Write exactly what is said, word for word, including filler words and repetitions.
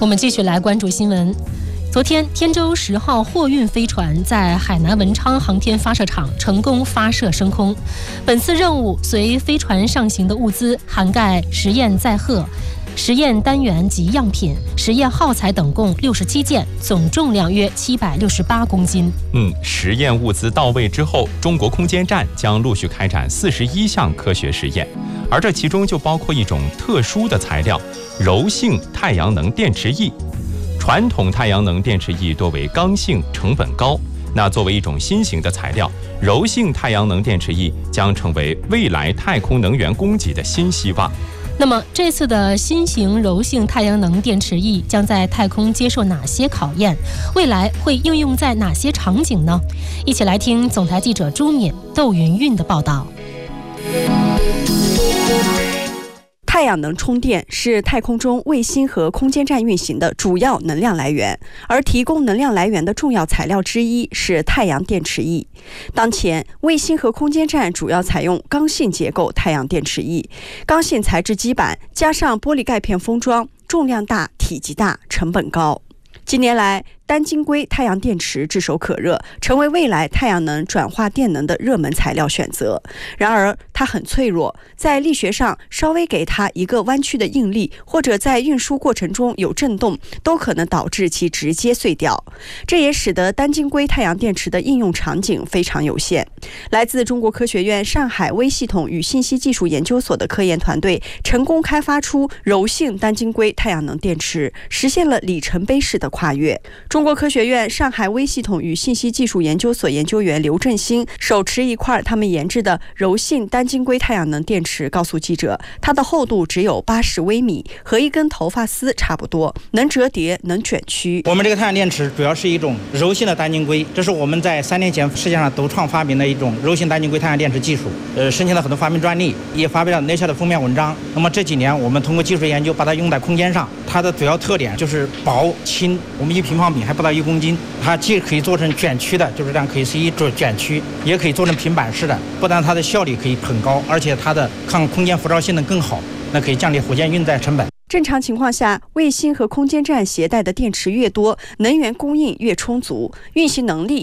我们继续来关注新闻。昨天，天舟十号货运飞船在海南文昌航天发射场成功发射升空。本次任务随飞船上行的物资涵盖实验载荷、实验单元及样品、实验耗材等共六十七件，总重量约七百六十八公斤。 嗯，实验物资到位之后，中国空间站将陆续开展四十一项科学实验，而这其中就包括一种特殊的材料——柔性太阳能电池液。传统太阳能电池液多为刚性，成本高。那作为一种新型的材料，柔性太阳能电池液将成为未来太空能源供给的新希望。 那么，这次的新型柔性太阳能电池液将在太空接受哪些考验？未来会应用在哪些场景呢？一起来听总台记者朱敏、窦云韵的报道。 太阳能充电是太空中卫星和空间站运行的主要能量来源，而提供能量来源的重要材料之一是太阳电池液。当前，卫星和空间站主要采用刚性结构太阳电池液，刚性材质基板加上玻璃钙片封装，重量大、体积大、成本高。近年来，单晶硅太阳电池炙手可热，成为未来太阳能转化电能的热门材料选择。然而，它很脆弱，在力学上稍微给它一个弯曲的应力，或者在运输过程中有震动，都可能导致其直接碎掉。这也使得单晶硅太阳电池的应用场景非常有限。来自中国科学院上海微系统与信息技术研究所的科研团队成功开发出柔性单晶硅太阳能电池，实现了里程碑式的跨越。中国科学院上海微系统与信息技术研究所研究员刘振兴手持一块他们研制的柔性单晶硅太阳能电池，告诉记者，它的厚度只有八十微米，和一根头发丝差不多，能折叠，能卷曲。 我们这个太阳电池主要是一种柔性的单晶硅，这是我们在三年前世界上独创发明的一种柔性单晶硅太阳电池技术，呃，申请了很多发明专利，也发表了 Nature 的封面文章。那么这几年，我们通过技术研究，把它用在空间上。它的主要特点就是薄轻，我们一平方米还不到一公斤。它既可以做成卷曲的，就是这样可以随意做卷曲，也可以做成平板式的。不但它的效率可以很高，而且它的抗空间辐照性能更好，那可以降低火箭运载成本。 正常情况下，卫星和空间站携带的电池越多，能源供应越充足，运行能力